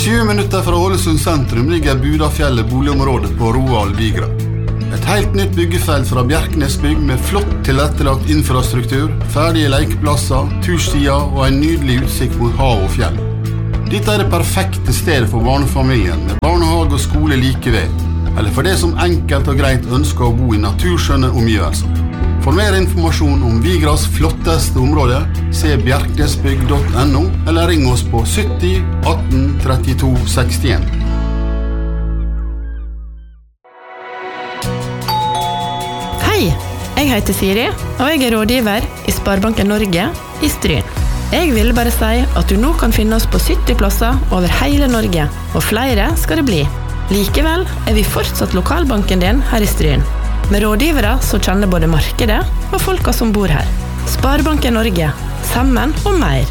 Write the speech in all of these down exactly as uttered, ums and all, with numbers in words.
tjue minutter fra Ålesund sentrum ligger Budafjellet boligområdet på Roald Vigra. Et helt nytt byggefelt fra Bjerknesbygg med flott tilrettelagt infrastruktur, ferdige lekeplasser, turstier og en nydelig utsikt mot hav og fjell. Dette er det perfekte stedet for barnefamilien med barnehage og skole like ved, eller for det som enkelt og greit ønsker å bo i naturskjønne omgivelser. For mer informasjon om Vigras flotteste område, se bjerknesbygg punktum no eller ring oss på sytti atten trettito sekstien. Hei, jeg heter Siri, og jeg er rådgiver i Sparebanken Norge i Stryn. Jeg vil bare si at du nå kan finne oss på sytti plasser over hele Norge, og flere skal det bli. Likevel er vi fortsatt lokalbanken din her i Stryn. Med rådgivere som kjenner både markedet og folka som bor her. Sparebanken Norge, sammen og mer.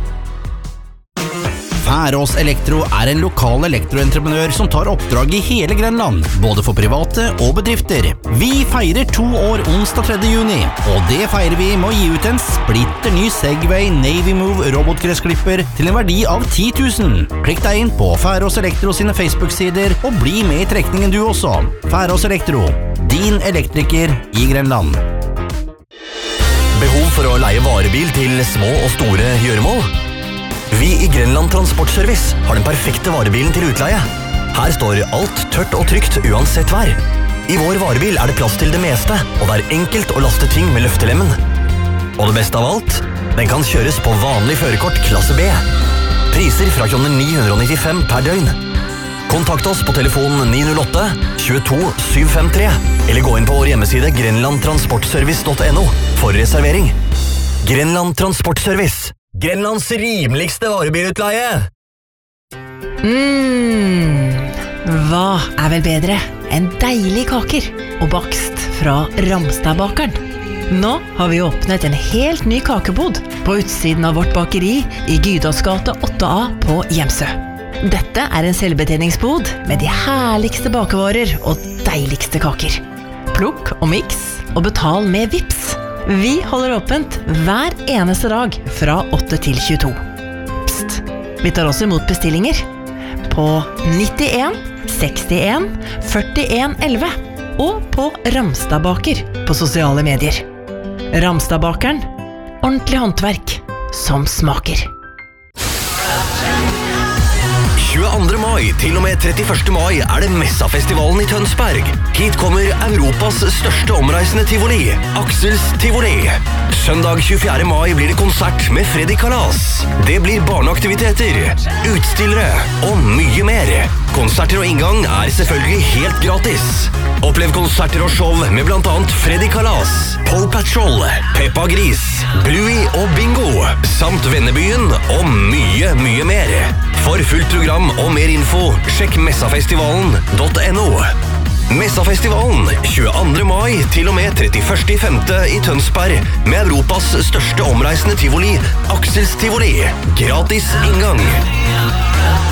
Færås Elektro er en lokal elektroentreprenør som tar oppdrag i hele Grenland, både for private og bedrifter. Vi feirer to år onsdag tredje juni, og det feirer vi med å gi ut en splitter ny Segway Navy Move robotgressklipper til en verdi av ti tusen. Klikk deg inn på Færås Elektro sine Facebook-sider og bli med i trekningen du også. Færås Elektro, din elektriker i Grenland. Behov for å leie varebil til små og store gjøremål? Vi i Grenland Transportservice har den perfekte varebilen til utleie. Her står alt tørt og trygt uansett vær. I vår varebil er det plass til det meste, og det er enkelt å laste ting med løftelemmen. Og det beste av alt, den kan kjøres på vanlig førerkort klasse B. Priser fra kroner ni hundre nittifem per døgn. Kontakt oss på telefon ni null åtte to to sju fem tre, eller gå inn på vår hjemmeside grenland transportservice punktum no for reservering. Grenland Transportservice. Grenlands rimeligste varebilutleie. Mmm, hva er vel bedre enn deilige kaker og bakst fra Ramstadbakeren? Nå har vi åpnet en helt ny kakebod på utsiden av vårt bakeri i Gydalsgate åtte A på Hjemsø. Dette er en selvbetjeningsbod med de herligste bakevarer og deiligste kaker. Plukk og miks og betal med Vips. Vi holder åpent hver eneste dag fra åtte til tjueto. Psst, vi tar også imot bestillinger på nittien sekstien førtien elleve og på Ramstadbaker på sosiale medier. Ramstadbakeren, ordentlig håndverk som smaker. tjueandre mai til og med trettiførste mai er det Messafestivalen i Tønsberg. Hit kommer Europas største omreisende tivoli, Axels Tivoli. Søndag tjuefjerde mai blir det konsert med Freddy Kalas. Det blir barneaktiviteter, utstillere og mye mer. Konserter og inngang er selvfølgelig helt gratis. Opplev konserter og show med blant annet Freddy Kalas, Paw Patrol, Peppa Gris, Bluey og Bingo, samt Vennebyen og mye, mye mer. For fullt program og mer info, sjekk messafestivalen punktum no. Messafestivalen tjueandre mai til og med trettiførste femte i Tønsberg med Europas største omreisende tivoli, Axels Tivoli. Gratis inngang.